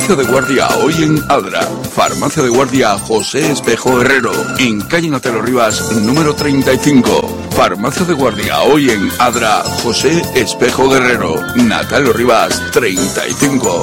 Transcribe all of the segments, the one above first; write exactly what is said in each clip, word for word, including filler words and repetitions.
Farmacia de guardia hoy en Adra. Farmacia de guardia José Espejo Herrero, en calle Natalo Rivas, número treinta y cinco. Farmacia de guardia hoy en Adra, José Espejo Guerrero, Natalo Rivas, treinta y cinco.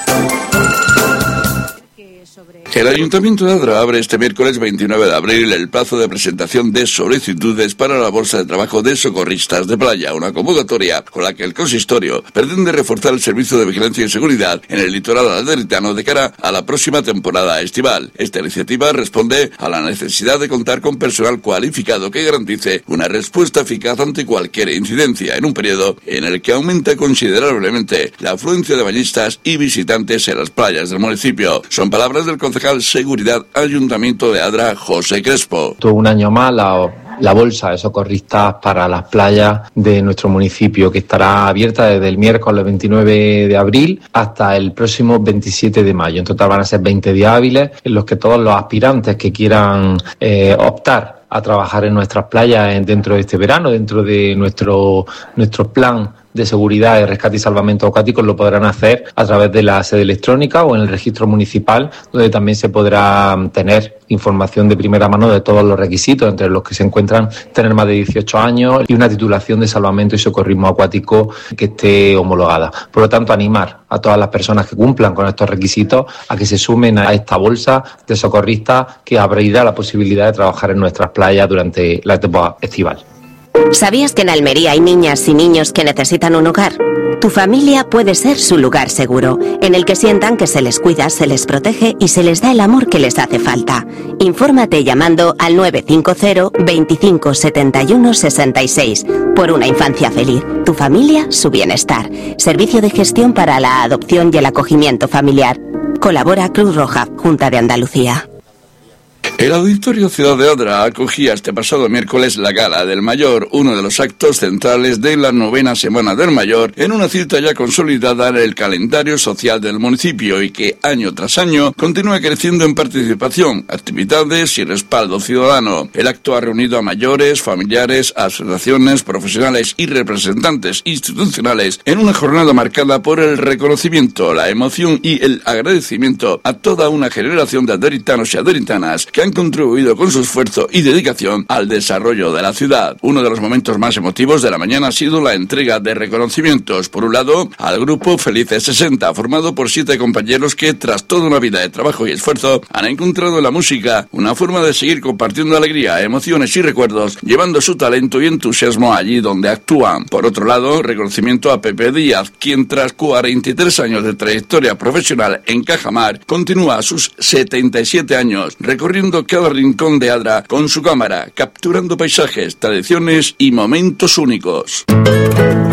El Ayuntamiento de Adra abre este miércoles veintinueve de abril el plazo de presentación de solicitudes para la Bolsa de Trabajo de Socorristas de Playa, una convocatoria con la que el consistorio pretende reforzar el servicio de vigilancia y seguridad en el litoral aderritano de cara a la próxima temporada estival. Esta iniciativa responde a la necesidad de contar con personal cualificado que garantice una respuesta eficaz ante cualquier incidencia en un periodo en el que aumenta considerablemente la afluencia de bañistas y visitantes en las playas del municipio. Son palabras del concejal Seguridad Ayuntamiento de Adra, José Crespo. Todo un año más la, la bolsa de socorristas para las playas de nuestro municipio, que estará abierta desde el miércoles veintinueve de abril hasta el próximo veintisiete de mayo. En total van a ser veinte días hábiles en los que todos los aspirantes que quieran eh, optar a trabajar en nuestras playas dentro de este verano, dentro de nuestro, nuestro plan de seguridad, de rescate y salvamento acuáticos, lo podrán hacer a través de la sede electrónica o en el registro municipal, donde también se podrá tener información de primera mano de todos los requisitos, entre los que se encuentran tener más de dieciocho años y una titulación de salvamento y socorrismo acuático que esté homologada. Por lo tanto, animar a todas las personas que cumplan con estos requisitos a que se sumen a esta bolsa de socorristas que abrirá la posibilidad de trabajar en nuestras playas durante la etapa estival. ¿Sabías que en Almería hay niñas y niños que necesitan un hogar? Tu familia puede ser su lugar seguro, en el que sientan que se les cuida, se les protege y se les da el amor que les hace falta. Infórmate llamando al nueve cinco cero, veinticinco setenta y uno sesenta y seis. Por una infancia feliz. Tu familia, su bienestar. Servicio de gestión para la adopción y el acogimiento familiar. Colabora Cruz Roja, Junta de Andalucía. El Auditorio Ciudad de Adra acogía este pasado miércoles la Gala del Mayor, uno de los actos centrales de la novena Semana del Mayor, en una cita ya consolidada en el calendario social del municipio y que año tras año continúa creciendo en participación, actividades y respaldo ciudadano. El acto ha reunido a mayores, familiares, asociaciones, profesionales y representantes institucionales en una jornada marcada por el reconocimiento, la emoción y el agradecimiento a toda una generación de aderitanos y aderitanas que han contribuido con su esfuerzo y dedicación al desarrollo de la ciudad. Uno de los momentos más emotivos de la mañana ha sido la entrega de reconocimientos. Por un lado, al grupo Felices sesenta, formado por siete compañeros que, tras toda una vida de trabajo y esfuerzo, han encontrado en la música una forma de seguir compartiendo alegría, emociones y recuerdos, llevando su talento y entusiasmo allí donde actúan. Por otro lado, reconocimiento a Pepe Díaz, quien tras cuarenta y tres años de trayectoria profesional en Cajamar, continúa a sus setenta y siete años, recorriendo cada rincón de Adra con su cámara, capturando paisajes, tradiciones y momentos únicos.